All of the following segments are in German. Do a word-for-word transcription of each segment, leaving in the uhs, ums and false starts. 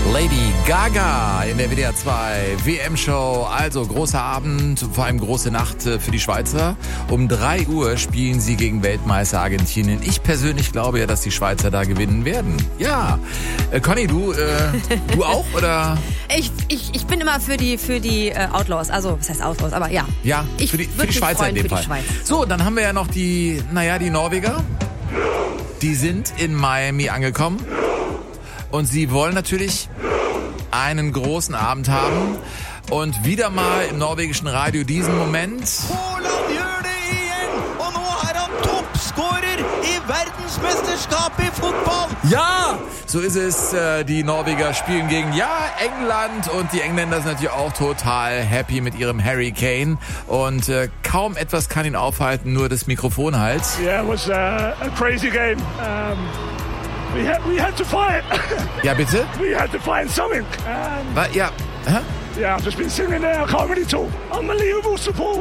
Lady Gaga in der W D R zwei W M-Show. Also großer Abend, vor allem große Nacht für die Schweizer. Um drei Uhr spielen sie gegen Weltmeister Argentinien. Ich persönlich glaube ja, dass die Schweizer da gewinnen werden. Ja. Äh, Conny, du, äh, du auch, oder? Ich, ich, ich bin immer für die, für die äh, Outlaws. Also, was heißt Outlaws? Aber ja. Ja, ich für die, für die Schweizer in dem Fall. So, dann haben wir ja noch die, naja, die Norweger. Die sind in Miami angekommen. Und sie wollen natürlich einen großen Abend haben. Und wieder mal im norwegischen Radio diesen Moment. Haaland gjør det igjen, og nå er han toppskårer i verdensmesterskapet i fotball. Ja, so ist es. Die Norweger spielen gegen, ja, England. Und die Engländer sind natürlich auch total happy mit ihrem Harry Kane. Und äh, kaum etwas kann ihn aufhalten, nur das Mikrofon halt. Yeah, it was uh, a crazy game. Um We had, we had to fight. Ja, bitte? We had to find something. Um, Was? Ja. Hä? Yeah, I've just been singing there. I can't really talk. Unbelievable support.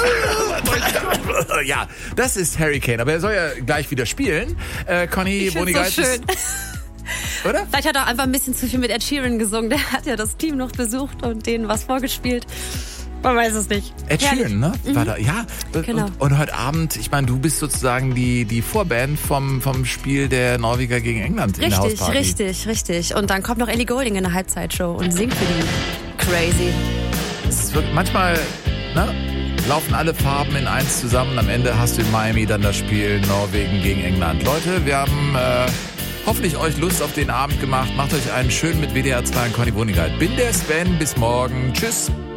Ja, das ist Harry Kane. Aber er soll ja gleich wieder spielen. Äh, Conny Bonigait. So schön. Oder? Vielleicht hat er einfach ein bisschen zu viel mit Ed Sheeran gesungen. Der hat ja das Team noch besucht und denen was vorgespielt. Man weiß es nicht. Ed Sheeran, ne? Mhm. War da, ja. Genau. Und, und heute Abend, ich meine, du bist sozusagen die, die Vorband vom, vom Spiel der Norweger gegen England in der Richtig, Hausparty. richtig, richtig. Und dann kommt noch Ellie Goulding in der Halbzeitshow und singt für die. Crazy. Es wird manchmal, ne? Laufen alle Farben in eins zusammen. Am Ende hast du in Miami dann das Spiel Norwegen gegen England. Leute, wir haben äh, hoffentlich euch Lust auf den Abend gemacht. Macht euch einen schönen mit W D R zwei und Conny Bonigait. Bin der Sven, bis morgen. Tschüss.